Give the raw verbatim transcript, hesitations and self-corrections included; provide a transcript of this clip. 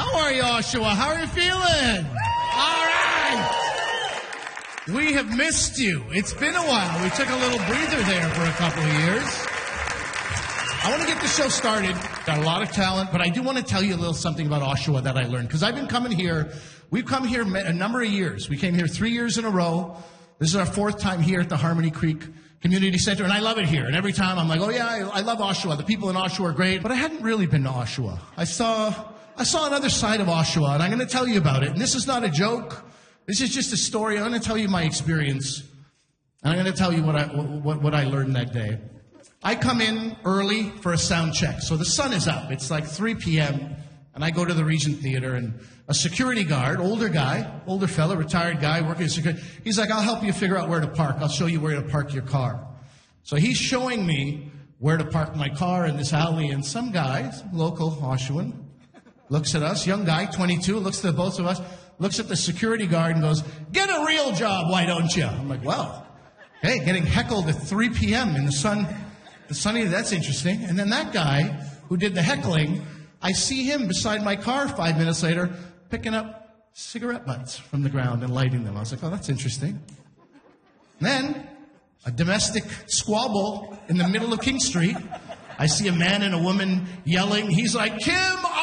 How are you, Oshawa? How are you feeling? All right. We have missed you. It's been a while. We took a little breather there for a couple of years. I want to get the show started. Got a lot of talent, but I do want to tell you a little something about Oshawa that I learned. Because I've been coming here. We've come here a number of years. We came here three years in a row. This is our fourth time here at the Harmony Creek Community Center, and I love it here. And every time I'm like, oh yeah, I, I love Oshawa. The people in Oshawa are great. But I hadn't really been to Oshawa. I saw, I saw another side of Oshawa, and I'm going to tell you about it. And this is not a joke. This is just a story. I'm going to tell you my experience. And I'm going to tell you what I, what, what I learned that day. I come in early for a sound check. So the sun is up. It's like three p.m., and I go to the Regent Theater, and a security guard, older guy, older fella, retired guy, working as security, he's like, I'll help you figure out where to park. I'll show you where to park your car. So he's showing me where to park my car in this alley, and some guy, some local Oshawan, looks at us, young guy, twenty-two, looks at the both of us, looks at the security guard and goes, get a real job, why don't you? I'm like, well, hey, getting heckled at three p.m. in the sun, the sunny, that's interesting. And then that guy who did the heckling, I see him beside my car five minutes later, picking up cigarette butts from the ground and lighting them. I was like, oh, that's interesting. And then, a domestic squabble in the middle of King Street. I see a man and a woman yelling. He's like, Kim,